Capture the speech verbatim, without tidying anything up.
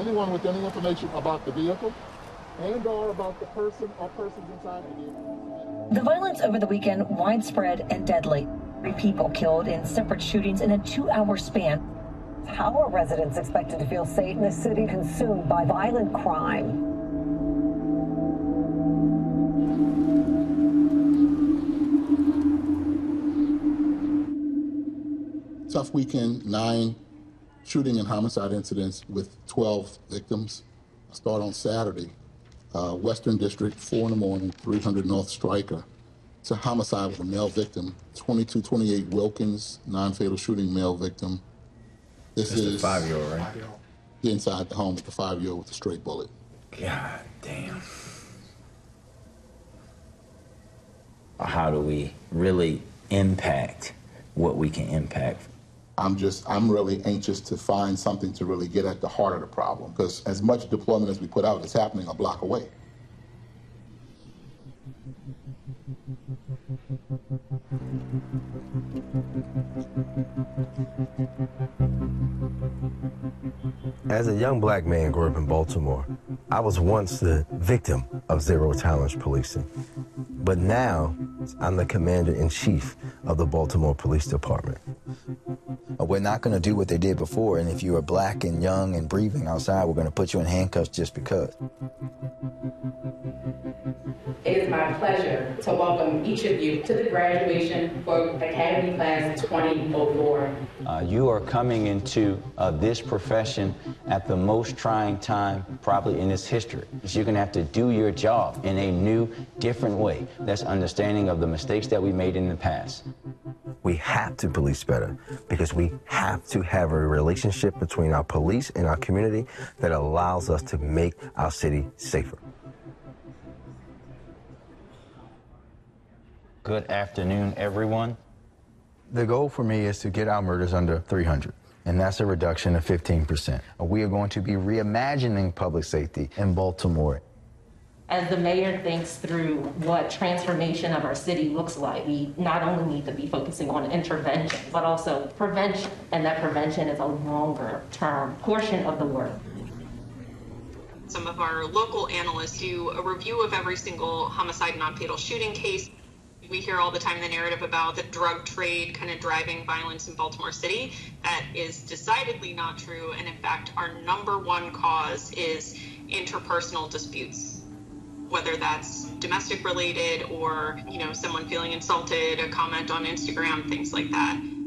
anyone with any information about the vehicle and or about the person or persons inside the vehicle. The violence over the weekend widespread and deadly. Three people killed in separate shootings in a two-hour span. How are residents expected to feel safe in a city consumed by violent crime? Tough weekend, nine shooting and homicide incidents with twelve victims. I start on Saturday, uh, Western District, four in the morning, three hundred North Stryker. It's a homicide with a male victim, twenty-two twenty-eight Wilkins, non-fatal shooting male victim. This That's is the five-year-old, right? Inside the home with the five-year-old with a straight bullet. God damn. How do we really impact what we can impact? I'm just, I'm really anxious to find something to really get at the heart of the problem, because as much deployment as we put out, it's happening a block away. As a young black man grew up in Baltimore, I was once the victim of zero tolerance policing. But now, I'm the commander-in-chief of the Baltimore Police Department. We're not going to do what they did before, and if you are black and young and breathing outside, we're going to put you in handcuffs just because. It is my pleasure to welcome each of you to the graduation for Academy Class twenty oh four. Uh, you are coming into uh, this profession at the most trying time probably in its history. So you're going to have to do your job in a new, different way. That's understanding of the mistakes that we made in the past. We have to police better because we have to have a relationship between our police and our community that allows us to make our city safer. Good afternoon, everyone. The goal for me is to get our murders under three hundred, and that's a reduction of fifteen percent. We are going to be reimagining public safety in Baltimore. As the mayor thinks through what transformation of our city looks like, we not only need to be focusing on intervention, but also prevention, and that prevention is a longer term portion of the work. Some of our local analysts do a review of every single homicide non-fatal shooting case. We hear all the time the narrative about the drug trade kind of driving violence in Baltimore City. That is decidedly not true. And in fact, our number one cause is interpersonal disputes, whether that's domestic related or, you know, someone feeling insulted, a comment on Instagram, things like that.